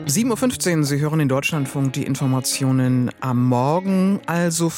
7:15 Uhr, Sie hören in Deutschlandfunk die Informationen am Morgen. Also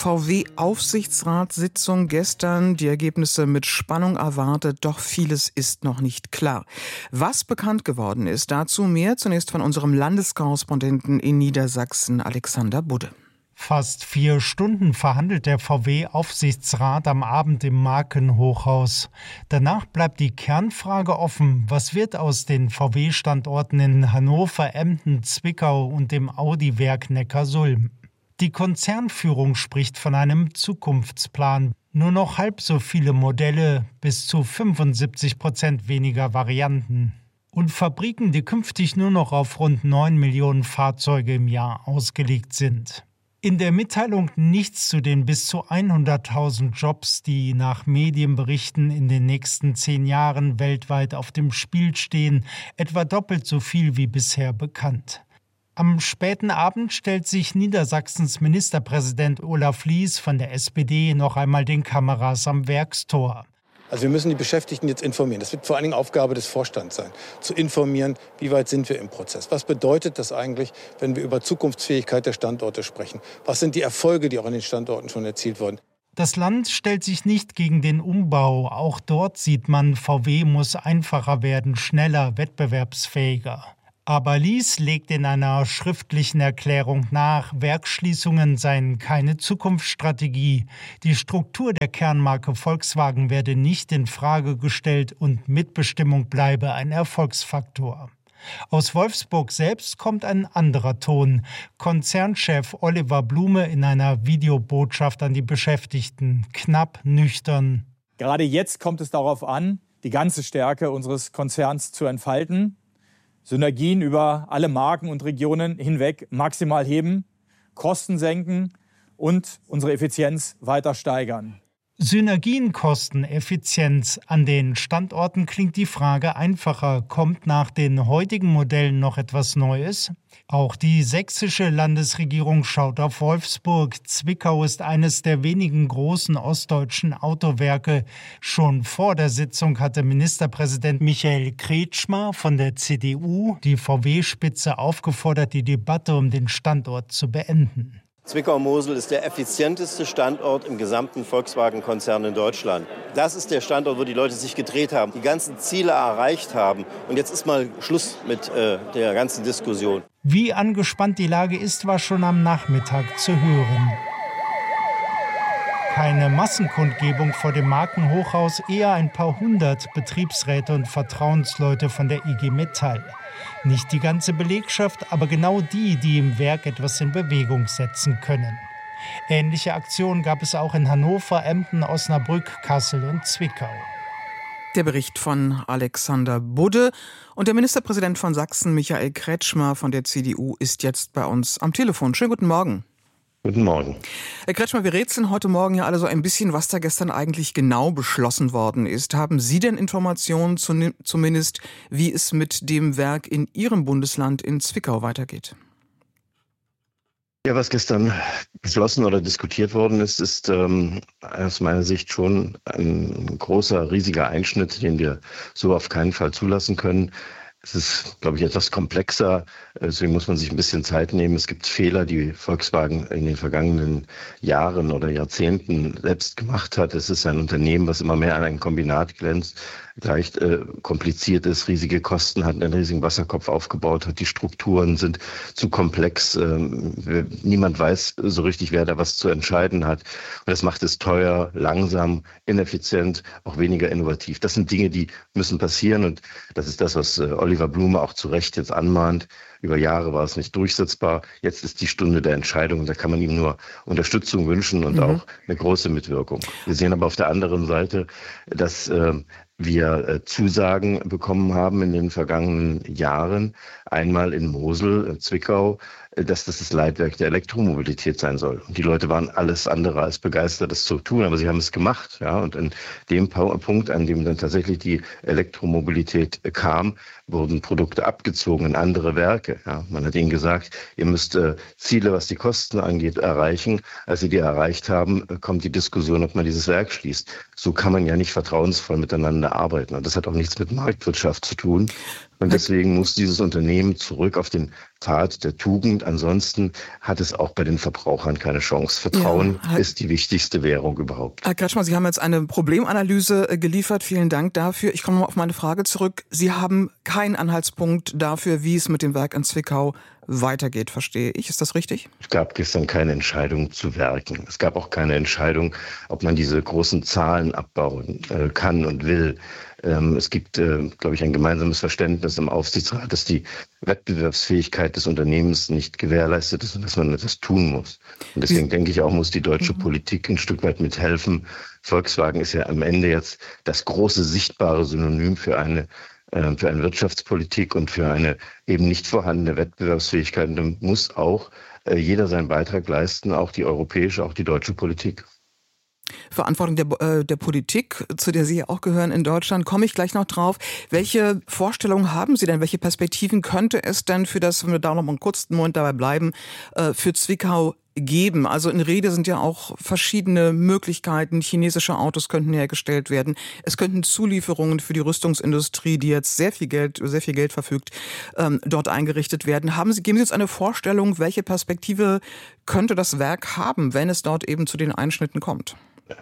VW-Aufsichtsratssitzung gestern, die Ergebnisse mit Spannung erwartet, doch vieles ist noch nicht klar. Was bekannt geworden ist, dazu mehr zunächst von unserem Landeskorrespondenten in Niedersachsen, Alexander Budde. Fast 4 Stunden verhandelt der VW-Aufsichtsrat am Abend im Markenhochhaus. Danach bleibt die Kernfrage offen: Was wird aus den VW-Standorten in Hannover, Emden, Zwickau und dem Audi-Werk Neckarsulm? Die Konzernführung spricht von einem Zukunftsplan. Nur noch halb so viele Modelle, bis zu 75% weniger Varianten. Und Fabriken, die künftig nur noch auf rund 9 Millionen Fahrzeuge im Jahr ausgelegt sind. In der Mitteilung nichts zu den bis zu 100.000 Jobs, die nach Medienberichten in den nächsten 10 Jahren weltweit auf dem Spiel stehen, etwa doppelt so viel wie bisher bekannt. Am späten Abend stellt sich Niedersachsens Ministerpräsident Olaf Lies von der SPD noch einmal den Kameras am Werkstor. Also wir müssen die Beschäftigten jetzt informieren. Das wird vor allen Dingen Aufgabe des Vorstands sein, zu informieren, wie weit sind wir im Prozess. Was bedeutet das eigentlich, wenn wir über Zukunftsfähigkeit der Standorte sprechen? Was sind die Erfolge, die auch an den Standorten schon erzielt wurden? Das Land stellt sich nicht gegen den Umbau. Auch dort sieht man, VW muss einfacher werden, schneller, wettbewerbsfähiger. Aber Lies legt in einer schriftlichen Erklärung nach, Werksschließungen seien keine Zukunftsstrategie. Die Struktur der Kernmarke Volkswagen werde nicht in Frage gestellt und Mitbestimmung bleibe ein Erfolgsfaktor. Aus Wolfsburg selbst kommt ein anderer Ton. Konzernchef Oliver Blume in einer Videobotschaft an die Beschäftigten, knapp, nüchtern. Gerade jetzt kommt es darauf an, die ganze Stärke unseres Konzerns zu entfalten. Synergien über alle Marken und Regionen hinweg maximal heben, Kosten senken und unsere Effizienz weiter steigern. Synergien, Kosten, Effizienz. An den Standorten klingt die Frage einfacher. Kommt nach den heutigen Modellen noch etwas Neues? Auch die sächsische Landesregierung schaut auf Wolfsburg. Zwickau ist eines der wenigen großen ostdeutschen Autowerke. Schon vor der Sitzung hatte Ministerpräsident Michael Kretschmer von der CDU die VW-Spitze aufgefordert, die Debatte um den Standort zu beenden. Zwickau-Mosel ist der effizienteste Standort im gesamten Volkswagen-Konzern in Deutschland. Das ist der Standort, wo die Leute sich gedreht haben, die ganzen Ziele erreicht haben. Und jetzt ist mal Schluss mit der ganzen Diskussion. Wie angespannt die Lage ist, war schon am Nachmittag zu hören. Keine Massenkundgebung vor dem Markenhochhaus, eher ein paar hundert Betriebsräte und Vertrauensleute von der IG Metall. Nicht die ganze Belegschaft, aber genau die, die im Werk etwas in Bewegung setzen können. Ähnliche Aktionen gab es auch in Hannover, Emden, Osnabrück, Kassel und Zwickau. Der Bericht von Alexander Budde. Und der Ministerpräsident von Sachsen, Michael Kretschmer von der CDU, ist jetzt bei uns am Telefon. Schönen guten Morgen. Guten Morgen. Herr Kretschmer, wir rätseln heute Morgen ja alle so ein bisschen, was da gestern eigentlich genau beschlossen worden ist. Haben Sie denn Informationen zumindest, wie es mit dem Werk in Ihrem Bundesland in Zwickau weitergeht? Ja, was gestern beschlossen oder diskutiert worden ist, ist aus meiner Sicht schon ein großer, riesiger Einschnitt, den wir so auf keinen Fall zulassen können. Es ist, glaube ich, etwas komplexer, deswegen muss man sich ein bisschen Zeit nehmen. Es gibt Fehler, die Volkswagen in den vergangenen Jahren oder Jahrzehnten selbst gemacht hat. Es ist ein Unternehmen, was immer mehr an ein Kombinat glänzt, leicht kompliziert ist, riesige Kosten hat, einen riesigen Wasserkopf aufgebaut hat. Die Strukturen sind zu komplex. Niemand weiß so richtig, wer da was zu entscheiden hat. Und das macht es teuer, langsam, ineffizient, auch weniger innovativ. Das sind Dinge, die müssen passieren. Und das ist das, was Oliver Blume auch zu Recht jetzt anmahnt. Über Jahre war es nicht durchsetzbar. Jetzt ist die Stunde der Entscheidung. Und da kann man ihm nur Unterstützung wünschen und auch eine große Mitwirkung. Wir sehen aber auf der anderen Seite, dass wir Zusagen bekommen haben in den vergangenen Jahren, einmal in Mosel, Zwickau, dass das Leitwerk der Elektromobilität sein soll. Und die Leute waren alles andere als begeistert, das zu tun, aber sie haben es gemacht. Ja? Und in dem Punkt, an dem dann tatsächlich die Elektromobilität kam, wurden Produkte abgezogen in andere Werke. Ja? Man hat ihnen gesagt, ihr müsst Ziele, was die Kosten angeht, erreichen. Als sie die erreicht haben, kommt die Diskussion, ob man dieses Werk schließt. So kann man ja nicht vertrauensvoll miteinander arbeiten. Und das hat auch nichts mit Marktwirtschaft zu tun. Und deswegen muss dieses Unternehmen zurück auf den Pfad der Tugend. Ansonsten hat es auch bei den Verbrauchern keine Chance. Vertrauen ist die wichtigste Währung überhaupt. Herr Kretschmer, Sie haben jetzt eine Problemanalyse geliefert. Vielen Dank dafür. Ich komme mal auf meine Frage zurück. Sie haben keinen Anhaltspunkt dafür, wie es mit dem Werk in Zwickau weitergeht, verstehe ich. Ist das richtig? Es gab gestern keine Entscheidung zu Werken. Es gab auch keine Entscheidung, ob man diese großen Zahlen abbauen kann und will. Es gibt, glaube ich, ein gemeinsames Verständnis im Aufsichtsrat, dass die Wettbewerbsfähigkeit des Unternehmens nicht gewährleistet ist und dass man etwas tun muss. Und deswegen denke ich auch, muss die deutsche Politik ein Stück weit mithelfen. Volkswagen ist ja am Ende jetzt das große sichtbare Synonym für eine Wirtschaftspolitik und für eine eben nicht vorhandene Wettbewerbsfähigkeit. Und dann muss auch jeder seinen Beitrag leisten, auch die europäische, auch die deutsche Politik. Verantwortung der Politik, zu der Sie ja auch gehören in Deutschland, komme ich gleich noch drauf. Welche Vorstellungen haben Sie denn? Welche Perspektiven könnte es denn für das, wenn wir da noch mal einen kurzen Moment dabei bleiben, für Zwickau geben? Also in Rede sind ja auch verschiedene Möglichkeiten. Chinesische Autos könnten hergestellt werden. Es könnten Zulieferungen für die Rüstungsindustrie, die jetzt sehr viel Geld verfügt, dort eingerichtet werden. Geben Sie jetzt eine Vorstellung, welche Perspektive könnte das Werk haben, wenn es dort eben zu den Einschnitten kommt?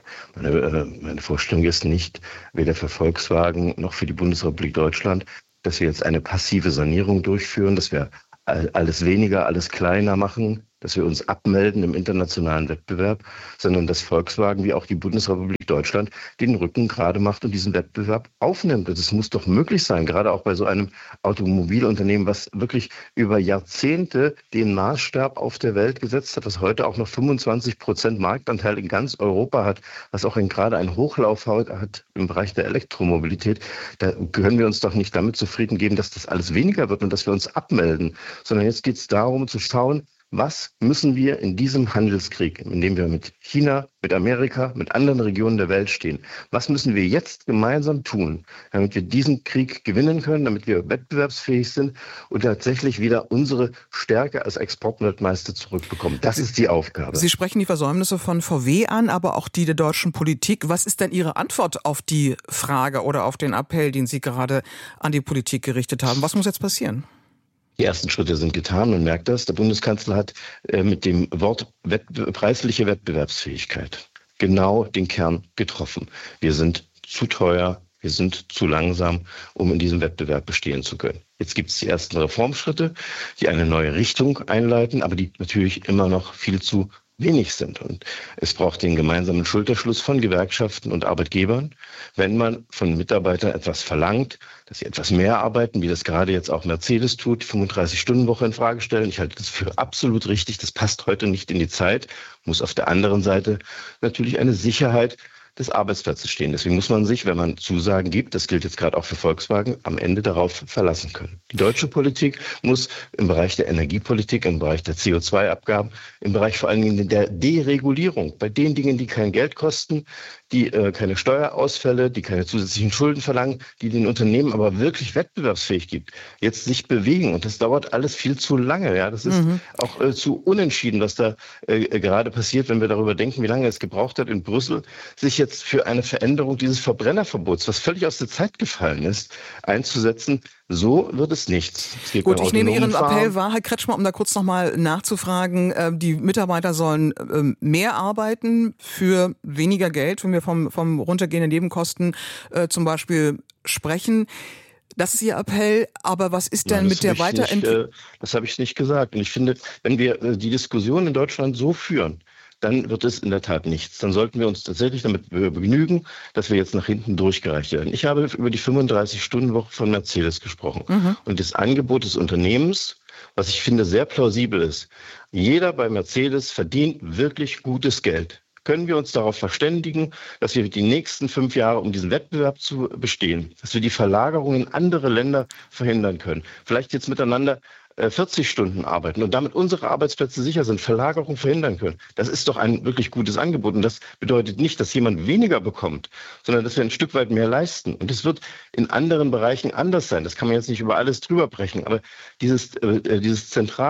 Meine Vorstellung ist nicht, weder für Volkswagen noch für die Bundesrepublik Deutschland, dass wir jetzt eine passive Sanierung durchführen, dass wir alles weniger, alles kleiner machen, dass wir uns abmelden im internationalen Wettbewerb, sondern dass Volkswagen wie auch die Bundesrepublik Deutschland den Rücken gerade macht und diesen Wettbewerb aufnimmt. Das muss doch möglich sein, gerade auch bei so einem Automobilunternehmen, was wirklich über Jahrzehnte den Maßstab auf der Welt gesetzt hat, was heute auch noch 25% Marktanteil in ganz Europa hat, was auch gerade einen Hochlauf hat im Bereich der Elektromobilität. Da können wir uns doch nicht damit zufrieden geben, dass das alles weniger wird und dass wir uns abmelden, sondern jetzt geht es darum zu schauen, was müssen wir in diesem Handelskrieg, in dem wir mit China, mit Amerika, mit anderen Regionen der Welt stehen, was müssen wir jetzt gemeinsam tun, damit wir diesen Krieg gewinnen können, damit wir wettbewerbsfähig sind und tatsächlich wieder unsere Stärke als Exportweltmeister zurückbekommen. Das ist die Aufgabe. Sie sprechen die Versäumnisse von VW an, aber auch die der deutschen Politik. Was ist denn Ihre Antwort auf die Frage oder auf den Appell, den Sie gerade an die Politik gerichtet haben? Was muss jetzt passieren? Die ersten Schritte sind getan, man merkt das. Der Bundeskanzler hat mit dem Wort preisliche Wettbewerbsfähigkeit genau den Kern getroffen. Wir sind zu teuer, wir sind zu langsam, um in diesem Wettbewerb bestehen zu können. Jetzt gibt es die ersten Reformschritte, die eine neue Richtung einleiten, aber die natürlich immer noch viel zu wenig sind. Und es braucht den gemeinsamen Schulterschluss von Gewerkschaften und Arbeitgebern. Wenn man von Mitarbeitern etwas verlangt, dass sie etwas mehr arbeiten, wie das gerade jetzt auch Mercedes tut, 35-Stunden-Woche in Frage stellen. Ich halte das für absolut richtig. Das passt heute nicht in die Zeit. Muss auf der anderen Seite natürlich eine Sicherheit des Arbeitsplatzes stehen. Deswegen muss man sich, wenn man Zusagen gibt, das gilt jetzt gerade auch für Volkswagen, am Ende darauf verlassen können. Die deutsche Politik muss im Bereich der Energiepolitik, im Bereich der CO2-Abgaben, im Bereich vor allen Dingen der Deregulierung, bei den Dingen, die kein Geld kosten, die keine Steuerausfälle, die keine zusätzlichen Schulden verlangen, die den Unternehmen aber wirklich wettbewerbsfähig gibt, jetzt sich bewegen. Und das dauert alles viel zu lange. Ja, das ist auch zu unentschieden, was da gerade passiert, wenn wir darüber denken, wie lange es gebraucht hat in Brüssel, sich jetzt für eine Veränderung dieses Verbrennerverbots, was völlig aus der Zeit gefallen ist, einzusetzen. So wird es nichts. Gut, ich nehme Ihren Appell wahr, Herr Kretschmer, um da kurz nochmal nachzufragen. Die Mitarbeiter sollen mehr arbeiten für weniger Geld, wenn wir vom runtergehenden Nebenkosten zum Beispiel sprechen. Das ist Ihr Appell, aber was ist denn mit der Weiterentwicklung? Das habe ich nicht gesagt. Und ich finde, wenn wir die Diskussion in Deutschland so führen, dann wird es in der Tat nichts. Dann sollten wir uns tatsächlich damit begnügen, dass wir jetzt nach hinten durchgereicht werden. Ich habe über die 35-Stunden-Woche von Mercedes gesprochen. Und das Angebot des Unternehmens, was ich finde sehr plausibel ist, jeder bei Mercedes verdient wirklich gutes Geld. Können wir uns darauf verständigen, dass wir die nächsten 5 Jahre, um diesen Wettbewerb zu bestehen, dass wir die Verlagerung in andere Länder verhindern können, vielleicht jetzt miteinander 40 Stunden arbeiten und damit unsere Arbeitsplätze sicher sind, Verlagerung verhindern können. Das ist doch ein wirklich gutes Angebot. Und das bedeutet nicht, dass jemand weniger bekommt, sondern dass wir ein Stück weit mehr leisten. Und es wird in anderen Bereichen anders sein. Das kann man jetzt nicht über alles drüber brechen. Aber dieses zentrale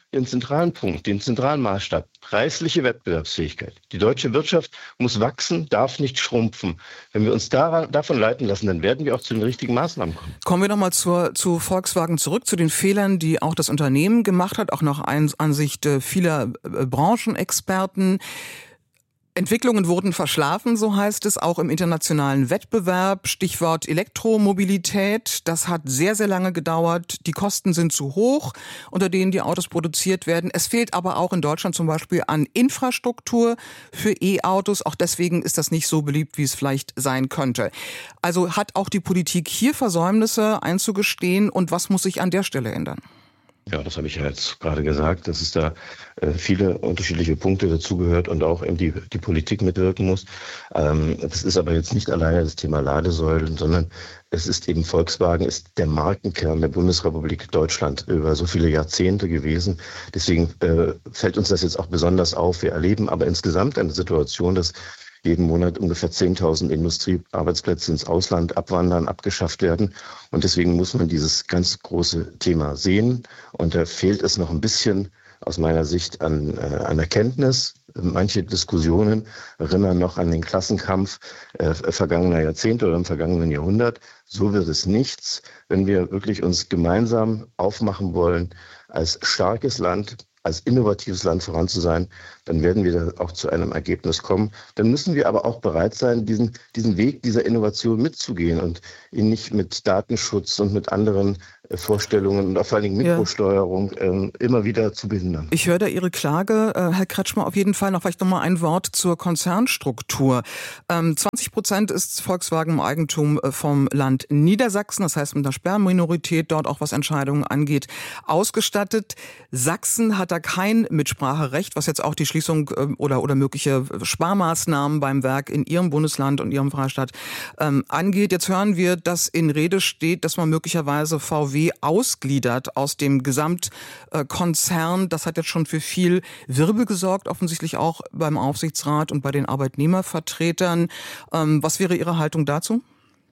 den zentralen Punkt, den zentralen Maßstab, preisliche Wettbewerbsfähigkeit. Die deutsche Wirtschaft muss wachsen, darf nicht schrumpfen. Wenn wir uns davon leiten lassen, dann werden wir auch zu den richtigen Maßnahmen kommen. Kommen wir nochmal zu Volkswagen zurück, zu den Fehlern, die auch das Unternehmen gemacht hat, auch nach Ansicht vieler Branchenexperten. Entwicklungen wurden verschlafen, so heißt es, auch im internationalen Wettbewerb. Stichwort Elektromobilität. Das hat sehr, sehr lange gedauert. Die Kosten sind zu hoch, unter denen die Autos produziert werden. Es fehlt aber auch in Deutschland zum Beispiel an Infrastruktur für E-Autos. Auch deswegen ist das nicht so beliebt, wie es vielleicht sein könnte. Also hat auch die Politik hier Versäumnisse einzugestehen? Und was muss sich an der Stelle ändern? Ja, das habe ich ja jetzt gerade gesagt, dass es da viele unterschiedliche Punkte dazugehört und auch eben die Politik mitwirken muss. Das ist aber jetzt nicht alleine das Thema Ladesäulen, sondern es ist eben Volkswagen, ist der Markenkern der Bundesrepublik Deutschland über so viele Jahrzehnte gewesen. Deswegen fällt uns das jetzt auch besonders auf. Wir erleben aber insgesamt eine Situation, dass jeden Monat ungefähr 10.000 Industriearbeitsplätze ins Ausland abwandern, abgeschafft werden. Und deswegen muss man dieses ganz große Thema sehen. Und da fehlt es noch ein bisschen aus meiner Sicht an Erkenntnis. Manche Diskussionen erinnern noch an den Klassenkampf vergangener Jahrzehnte oder im vergangenen Jahrhundert. So wird es nichts, wenn wir wirklich uns gemeinsam aufmachen wollen, als starkes Land, als innovatives Land voran zu sein, dann werden wir da auch zu einem Ergebnis kommen. Dann müssen wir aber auch bereit sein, diesen Weg dieser Innovation mitzugehen und ihn nicht mit Datenschutz und mit anderen Vorstellungen und auch vor allen Dingen Mikrosteuerung immer wieder zu behindern. Ich höre da Ihre Klage, Herr Kretschmer, auf jeden Fall noch vielleicht noch mal ein Wort zur Konzernstruktur. 20% ist Volkswagen im Eigentum vom Land Niedersachsen, das heißt mit einer Sperrminorität dort auch was Entscheidungen angeht, ausgestattet. Sachsen hat da kein Mitspracherecht, was jetzt auch die Schließung oder mögliche Sparmaßnahmen beim Werk in Ihrem Bundesland und Ihrem Freistaat angeht. Jetzt hören wir, dass in Rede steht, dass man möglicherweise VW ausgliedert aus dem Gesamtkonzern. Das hat jetzt schon für viel Wirbel gesorgt, offensichtlich auch beim Aufsichtsrat und bei den Arbeitnehmervertretern. Was wäre Ihre Haltung dazu?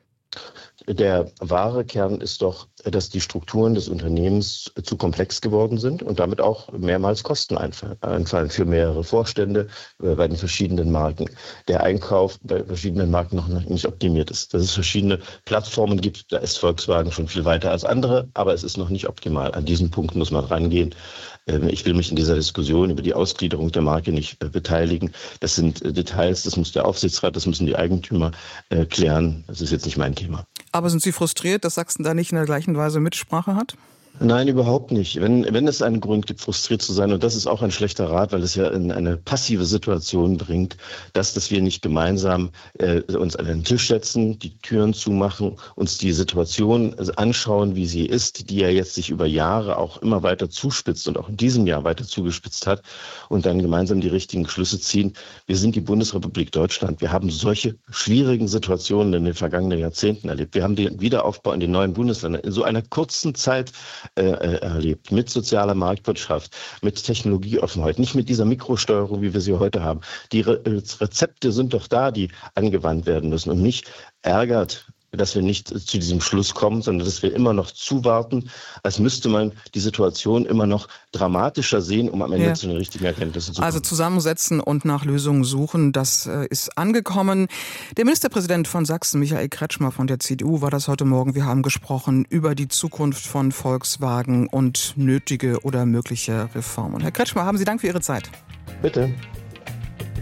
Der wahre Kern ist doch, dass die Strukturen des Unternehmens zu komplex geworden sind und damit auch mehrmals Kosten einfallen für mehrere Vorstände bei den verschiedenen Marken. Der Einkauf bei verschiedenen Marken noch nicht optimiert ist. Dass es verschiedene Plattformen gibt, da ist Volkswagen schon viel weiter als andere, aber es ist noch nicht optimal. An diesen Punkt muss man rangehen. Ich will mich in dieser Diskussion über die Ausgliederung der Marke nicht beteiligen. Das sind Details, das muss der Aufsichtsrat, das müssen die Eigentümer klären. Das ist jetzt nicht mein Thema. Aber sind Sie frustriert, dass Sachsen da nicht in der gleichen Weise Mitsprache hat? Nein, überhaupt nicht. Wenn es einen Grund gibt, frustriert zu sein, und das ist auch ein schlechter Rat, weil es ja in eine passive Situation bringt, dass wir nicht gemeinsam uns an den Tisch setzen, die Türen zumachen, uns die Situation anschauen, wie sie ist, die ja jetzt sich über Jahre auch immer weiter zuspitzt und auch in diesem Jahr weiter zugespitzt hat, und dann gemeinsam die richtigen Schlüsse ziehen. Wir sind die Bundesrepublik Deutschland. Wir haben solche schwierigen Situationen in den vergangenen Jahrzehnten erlebt. Wir haben den Wiederaufbau in den neuen Bundesländern in so einer kurzen Zeit erlebt, mit sozialer Marktwirtschaft, mit Technologieoffenheit, nicht mit dieser Mikrosteuerung, wie wir sie heute haben. Die Rezepte sind doch da, die angewandt werden müssen, und mich ärgert, dass wir nicht zu diesem Schluss kommen, sondern dass wir immer noch zuwarten, als müsste man die Situation immer noch dramatischer sehen, um am Ende zu den richtigen Erkenntnissen zu kommen. Also zusammensetzen und nach Lösungen suchen, das ist angekommen. Der Ministerpräsident von Sachsen, Michael Kretschmer von der CDU, war das heute Morgen. Wir haben gesprochen über die Zukunft von Volkswagen und nötige oder mögliche Reformen. Herr Kretschmer, haben Sie Dank für Ihre Zeit. Bitte.